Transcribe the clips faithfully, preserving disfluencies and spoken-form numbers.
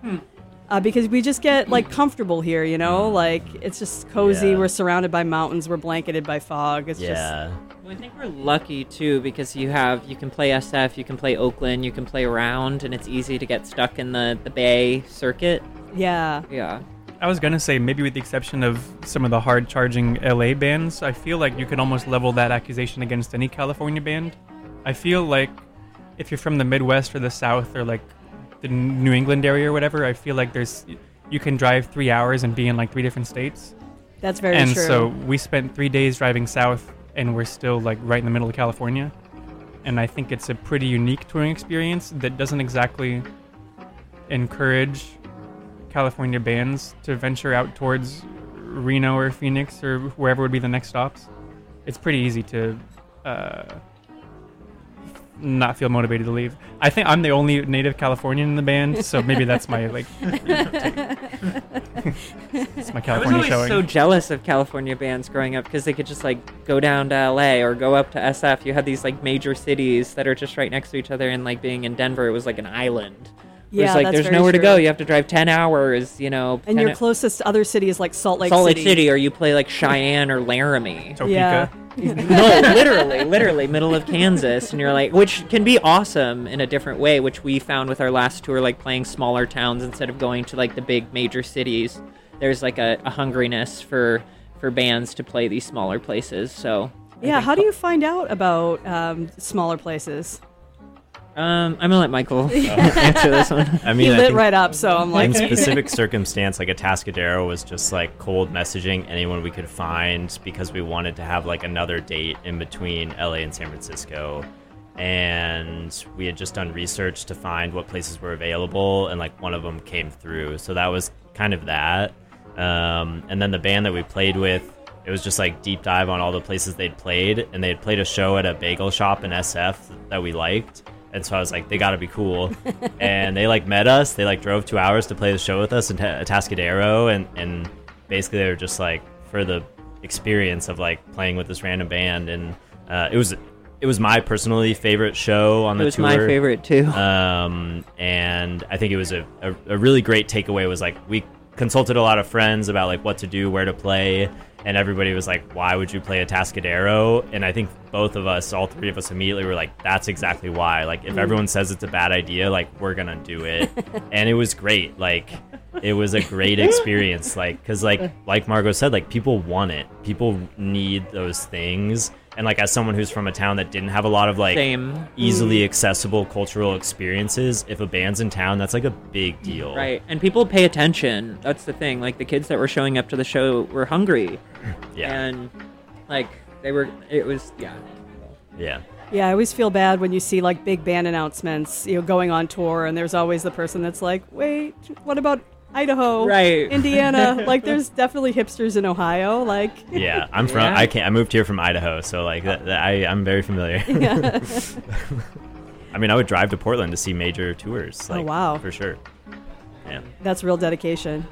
Hmm. Uh, because we just get like comfortable here, you know, like it's just cozy. Yeah. We're surrounded by mountains. We're blanketed by fog. It's Yeah. Well, I think we're lucky too because you have you can play S F, you can play Oakland, you can play around, and it's easy to get stuck in the the Bay circuit. just yeah. Yeah. I was gonna say, maybe with the exception of some of the hard-charging L A bands, I feel like you could almost level that accusation against any California band. I feel like if you're from the Midwest or the South or like the New England area or whatever, I feel like there's you can drive three hours and be in like three different states. That's very and true. so we spent three days driving south, and we're still like right in the middle of California. And I think it's a pretty unique touring experience that doesn't exactly encourage California bands to venture out towards Reno or Phoenix or wherever would be the next stops. It's pretty easy to uh, not feel motivated to leave. I think I'm the only native Californian in the band, so maybe that's my like. It's my I was California always showing. so jealous of California bands growing up because they could just like go down to L A or go up to S F. You had these like major cities that are just right next to each other, and like being in Denver, it was like an island. It Yeah, was like that's there's very nowhere to true. go. You have to drive ten hours, you know. And 10 your closest other city is like Salt Lake Salt Lake City. City, or you play like Cheyenne or Laramie. Topeka. Yeah. No, literally, literally, middle of Kansas, and you're like, which can be awesome in a different way, which we found with our last tour, like playing smaller towns instead of going to like the big major cities. There's like a, a hungriness for for bands to play these smaller places. So I Yeah. think- How do you find out about um, smaller places? Um, I'm gonna let Michael answer this one. I mean, he I lit think right up, so I'm like, in specific circumstance, like Atascadero was just like cold messaging anyone we could find because we wanted to have like another date in between L A and San Francisco. And we had just done research to find what places were available, and like one of them came through. So that was kind of that. Um, and then the band that we played with, it was just like deep dive on all the places they'd played, and they had played a show at a bagel shop in S F that we liked. And so I was like, they gotta be cool. And they like met us. They like drove two hours to play the show with us in Ta- Atascadero. And, and basically they were just like for the experience of like playing with this random band. And uh, it was it was my personally favorite show on It the was tour. my favorite too. Um, and I think it was a, a, a really great takeaway was like we consulted a lot of friends about like what to do, where to play. And everybody was like, why would you play Atascadero? And I think both of us, all three of us immediately were like, that's exactly why. Like, if everyone says it's a bad idea, like, we're going to do it. And it was great. Like, it was a great experience. Like, because, like, like Margot said, like, people want it. People need those things. And, like, as someone who's from a town that didn't have a lot of, like, Same. easily accessible cultural experiences, if a band's in town, that's, like, a big deal. Right, and people pay attention. That's the thing. Like the kids that were showing up to the show were hungry, Yeah. and like they were. It was yeah. Yeah. yeah, I always feel bad when you see like big band announcements, you know, going on tour, and there's always the person that's like, wait, what about Idaho, Right. Indiana? Like, there's definitely hipsters in Ohio. Like, Yeah, I'm from. Yeah. I can't. I moved here from Idaho, so like that, that- I, I'm very familiar. yeah. I mean, I would drive to Portland to see major tours. Like, Oh, wow. for sure. Yeah. That's real dedication.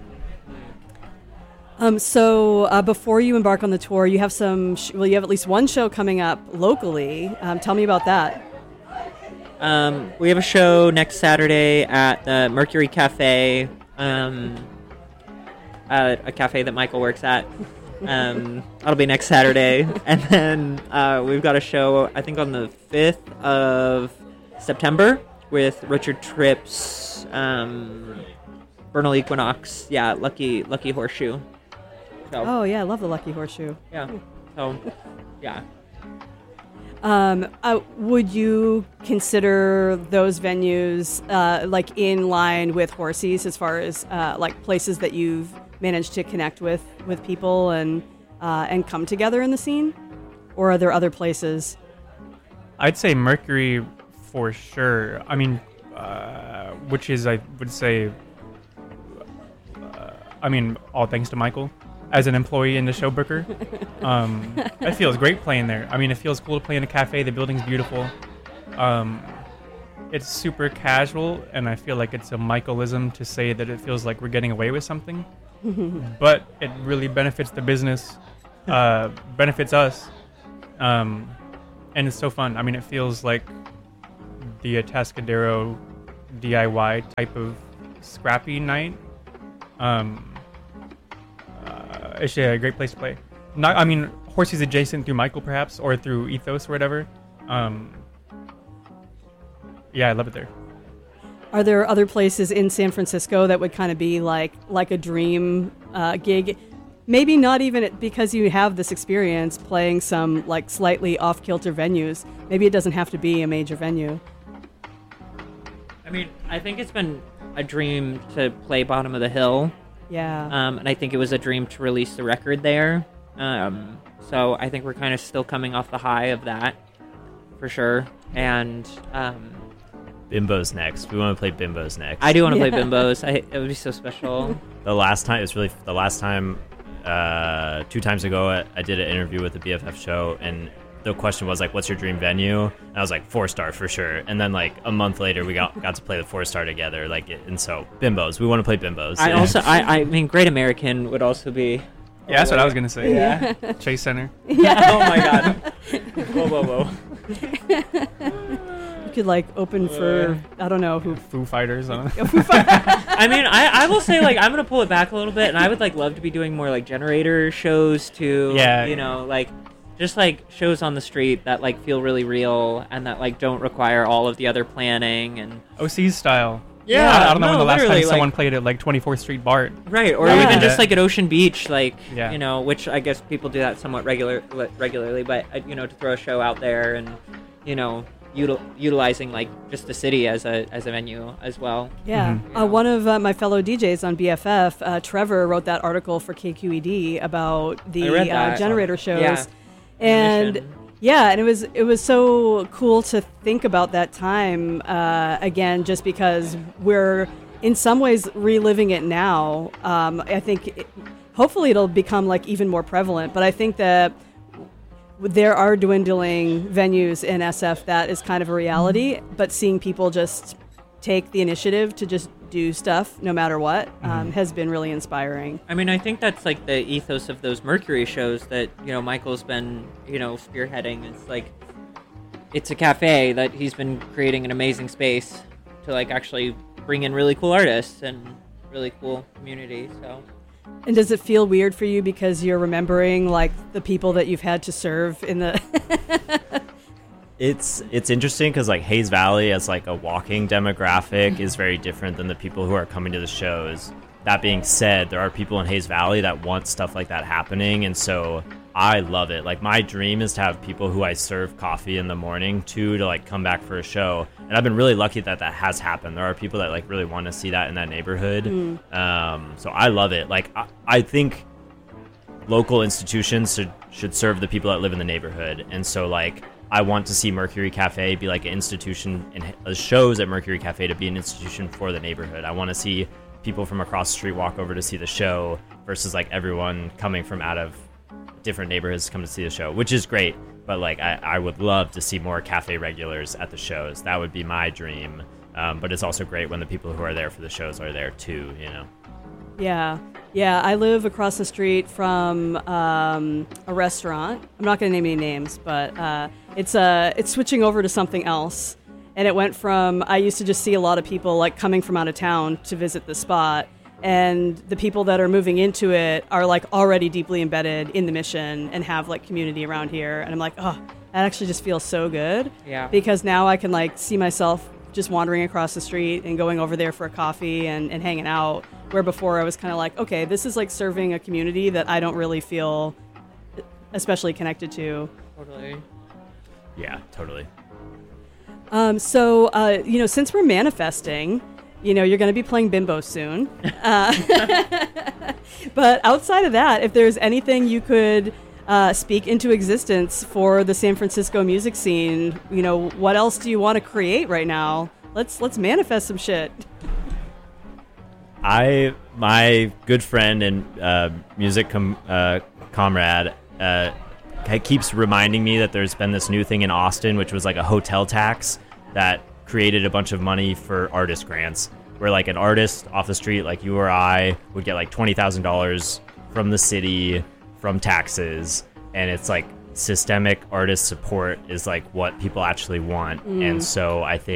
Um, so uh, before you embark on the tour, you have some. Sh- well, you have at least one show coming up locally. Um, tell me about that. Um, we have a show next Saturday at the Mercury Cafe, um, uh, a cafe that Michael works at. Um, that'll be next Saturday, and then uh, we've got a show I think on the fifth of September with Richard Tripp's um, Vernal Equinox. Yeah, Lucky Lucky Horseshoe. So, Oh yeah, I love the Lucky Horseshoe. yeah. So, yeah. Um, uh, would you consider those venues uh, like in line with Horsies as far as uh, like places that you've managed to connect with with people and uh, and come together in the scene, or are there other places? I'd say Mercury for sure. I mean, uh, which is, I would say, uh, I mean, all thanks to Michael as an employee in the show booker. Um, it feels great playing there. I mean, it feels cool to play in a cafe. The building's beautiful. Um, it's super casual, and I feel like it's a Michaelism to say that it feels like we're getting away with something. But it really benefits the business, uh, benefits us. Um, and it's so fun. I mean, it feels like the Atascadero D I Y type of scrappy night, um, uh, it's yeah, a great place to play. Not, I mean, Horsey's adjacent through Michael, perhaps, or through Ethos or whatever. Um, yeah, I love it there. Are there other places in San Francisco that would kind of be like like a dream uh, gig? Maybe not even because you have this experience playing some like slightly off-kilter venues. Maybe it doesn't have to be a major venue. I mean, I think it's been a dream to play Bottom of the Hill, Yeah. um, and I think it was a dream to release the record there. Um, so I think we're kind of still coming off the high of that, for sure. And um, Bimbo's next. We want to play Bimbo's next. I do want to Yeah. play Bimbos. I, it would be so special. The last time, it's really the last time, uh, two times ago, I, I did an interview with the B F F show, and the question was like, "What's your dream venue?" And I was like, "Four Star for sure." And then like a month later, we got got to play the Four Star together. Like, it, and so Bimbos, we want to play Bimbos. I also, I, I mean, Great American would also be. Yeah, that's what I was gonna say. Yeah. Chase Center. Oh my God. Whoa, whoa, whoa. You could like open for I don't know who. Foo Fighters. I don't know. I mean, I, I will say, like, I'm going to pull it back a little bit, and I would, like, love to be doing more, like, generator shows, too. Yeah. You know, like, just, like, shows on the street that, like, feel really real and that, like, don't require all of the other planning and... O C's style. Yeah, I don't know no, when the last time literally, someone like- played at like twenty-fourth Street Bart. Right, or Yeah. even just, like, at Ocean Beach, like, Yeah. you know, which I guess people do that somewhat regular regularly, but, uh, you know, to throw a show out there and, you know, util- utilizing, like, just the city as a as a venue as well. Yeah. Mhm. Uh, one of uh, my fellow D Js on B F F, uh, Trevor, wrote that article for K Q E D about I the read uh, that. generator shows. Yeah. And Mission. yeah, and it was it was so cool to think about that time uh, again, just because we're in some ways reliving it now. Um, I think it, hopefully it'll become like even more prevalent, but I think that there are dwindling venues in S F that is kind of a reality, but seeing people just take the initiative to just do stuff no matter what um, has been really inspiring. I mean, I think that's like the ethos of those Mercury shows that, you know, Michael's been, you know, spearheading. It's like, it's a cafe that he's been creating an amazing space to, like, actually bring in really cool artists and really cool community, so. And does it feel weird for you because you're remembering like the people that you've had to serve in the It's it's interesting because like Hayes Valley as like a walking demographic is very different than the people who are coming to the shows. That being said, there are people in Hayes Valley that want stuff like that happening, and so I love it. Like, my dream is to have people who I serve coffee in the morning to to like come back for a show, and I've been really lucky that that has happened. There are people that like really want to see that in that neighborhood. Mm. Um, so I love it. Like, I, I think local institutions should should serve the people that live in the neighborhood, and so like I want to see Mercury Cafe be like an institution, and uh, shows at Mercury Cafe to be an institution for the neighborhood. I want to see people from across the street walk over to see the show versus like everyone coming from out of different neighborhoods to come to see the show, which is great. But like I, I would love to see more cafe regulars at the shows. That would be my dream. Um, but it's also great when the people who are there for the shows are there too, you know. Yeah, yeah. I live across the street from um, a restaurant. I'm not going to name any names, but uh, it's uh, it's switching over to something else. And it went from, I used to just see a lot of people like coming from out of town to visit the spot. And the people that are moving into it are like already deeply embedded in the mission and have like community around here. And I'm like, oh, that actually just feels so good. Yeah. Because now I can like see myself just wandering across the street and going over there for a coffee and, and hanging out. Where before I was kind of like, okay, this is like serving a community that I don't really feel especially connected to. Totally. Yeah, totally. Um, so, uh, you know, since we're manifesting, you know, you're going to be playing Bimbo soon. Uh, but outside of that, if there's anything you could uh, speak into existence for the San Francisco music scene, you know, what else do you want to create right now? Let's let's manifest some shit. I, my good friend and uh, music com- uh, comrade, uh, keeps reminding me that there's been this new thing in Austin, which was like a hotel tax that created a bunch of money for artist grants, where like an artist off the street, like you or I, would get like twenty thousand dollars from the city from taxes, and it's like systemic artist support is like what people actually want. Mm. And so I think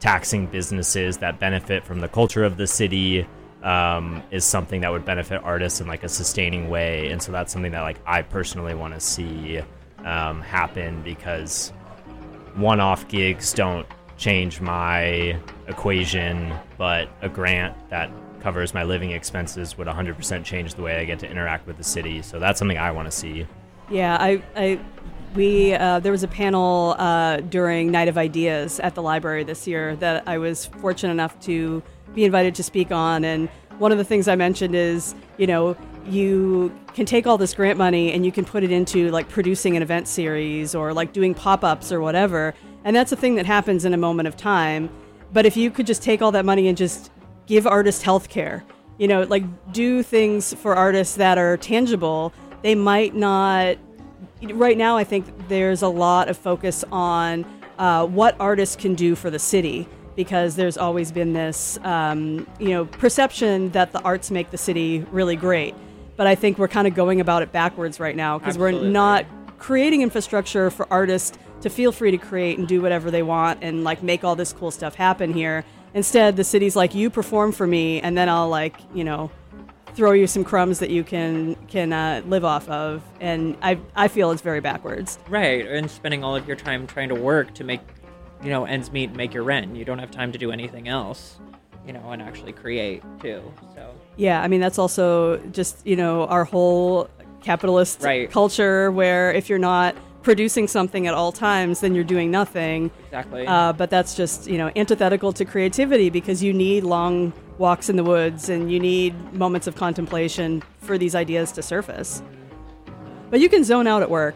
taxing businesses that benefit from the culture of the city um, is something that would benefit artists in like a sustaining way. And so that's something that like I personally want to see um, happen, because one-off gigs don't change my equation, but a grant that covers my living expenses would one hundred percent change the way I get to interact with the city. So that's something I want to see. Yeah, I, I we uh, there was a panel uh, during Night of Ideas at the library this year that I was fortunate enough to be invited to speak on, and one of the things I mentioned is, you know, you can take all this grant money and you can put it into like producing an event series or like doing pop-ups or whatever, and that's a thing that happens in a moment of time. But if you could just take all that money and just give artists health care, you know, like do things for artists that are tangible, they might not. Right now, I think there's a lot of focus on uh, what artists can do for the city, because there's always been this, um, you know, perception that the arts make the city really great. But I think we're kind of going about it backwards right now, because we're not creating infrastructure for artists to feel free to create and do whatever they want and like make all this cool stuff happen here. Instead, the city's like, you perform for me, and then I'll like, you know, throw you some crumbs that you can can uh, live off of. And I I feel it's very backwards. Right, and spending all of your time trying to work to make, you know, ends meet and make your rent. You don't have time to do anything else, you know, and actually create too. So yeah, I mean, that's also just, you know, our whole capitalist right. culture, where if you're not producing something at all times, then you're doing nothing. Exactly. Uh, but that's just, you know, antithetical to creativity, because you need long walks in the woods and you need moments of contemplation for these ideas to surface. But you can zone out at work,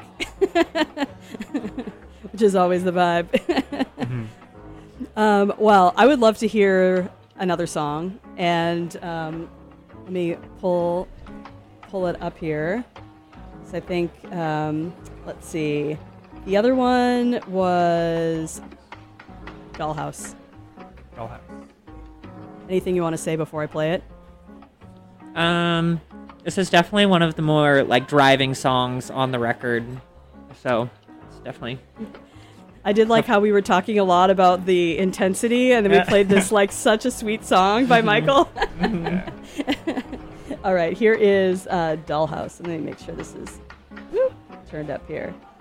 which is always the vibe. mm-hmm. um, well, I would love to hear another song, and um, let me pull pull it up here. So I think, um, let's see, the other one was Dollhouse. Dollhouse. Anything you want to say before I play it? Um, this is definitely one of the more like driving songs on the record, so it's definitely. I did like how we were talking a lot about the intensity, and then we played this like such a sweet song by Michael. All right, here is uh, Dollhouse. Let me make sure this is whoop, turned up here.